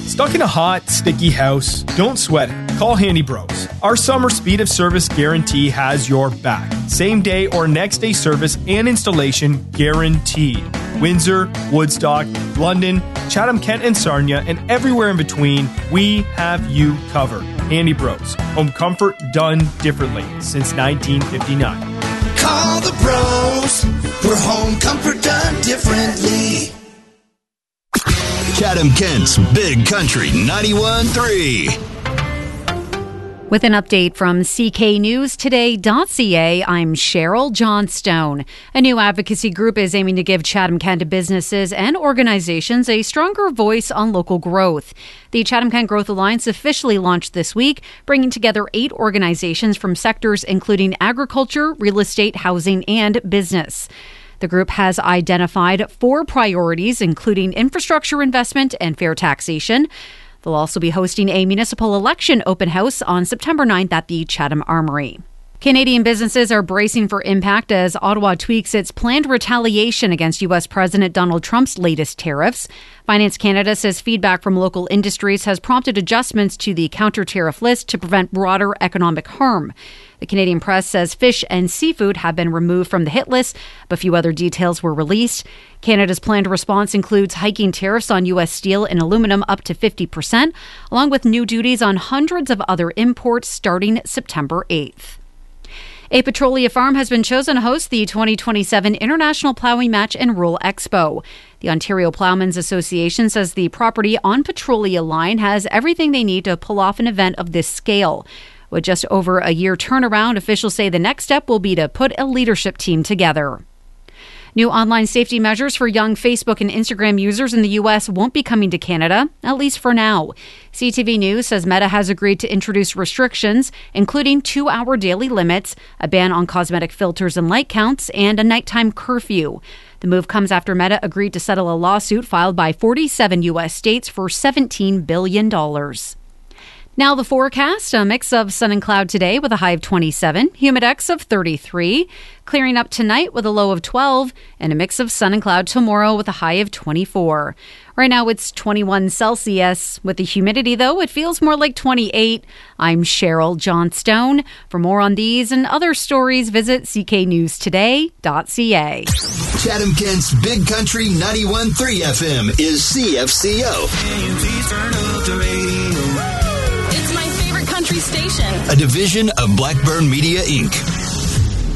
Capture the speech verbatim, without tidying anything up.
Stuck in a hot, sticky house? Don't sweat it. Call Handy Bros. Our summer speed of service guarantee has your back. Same day or next day service and installation guaranteed. Windsor, Woodstock, London, Chatham-Kent and Sarnia, and everywhere in between, we have you covered. Handy Bros. Home comfort done differently since nineteen fifty-nine. Call the pros for home comfort done differently. Chatham-Kent's Big Country ninety-one point three. With an update from C K News Today dot C A, I'm Cheryl Johnstone. A new advocacy group is aiming to give Chatham-Kent businesses and organizations a stronger voice on local growth. The Chatham-Kent Growth Alliance officially launched this week, bringing together eight organizations from sectors including agriculture, real estate, housing, and business. The group has identified four priorities, including infrastructure investment and fair taxation. They'll also be hosting a municipal election open house on September ninth at the Chatham Armory. Canadian businesses are bracing for impact as Ottawa tweaks its planned retaliation against U S President Donald Trump's latest tariffs. Finance Canada says feedback from local industries has prompted adjustments to the counter-tariff list to prevent broader economic harm. The Canadian press says fish and seafood have been removed from the hit list, but few other details were released. Canada's planned response includes hiking tariffs on U S steel and aluminum up to fifty percent, along with new duties on hundreds of other imports starting September eighth. A Petrolia farm has been chosen to host the twenty twenty-seven International Plowing Match and Rural Expo. The Ontario Ploughmen's Association says the property on Petrolia line has everything they need to pull off an event of this scale. With just over a year turnaround, officials say the next step will be to put a leadership team together. New online safety measures for young Facebook and Instagram users in the U S won't be coming to Canada, at least for now. C T V News says Meta has agreed to introduce restrictions, including two-hour daily limits, a ban on cosmetic filters and light counts, and a nighttime curfew. The move comes after Meta agreed to settle a lawsuit filed by forty-seven U S states for seventeen billion dollars. Now the forecast, a mix of sun and cloud today with a high of twenty-seven, humidex of thirty-three, clearing up tonight with a low of twelve, and a mix of sun and cloud tomorrow with a high of twenty-four. Right now it's twenty-one Celsius. With the humidity, though, it feels more like twenty-eight. I'm Cheryl Johnstone. For more on these and other stories, visit c k news today dot c a. Chatham-Kent's Big Country ninety-one point three F M is C F C O. Please turn up the radio. It's my favorite country station. A division of Blackburn Media, Incorporated.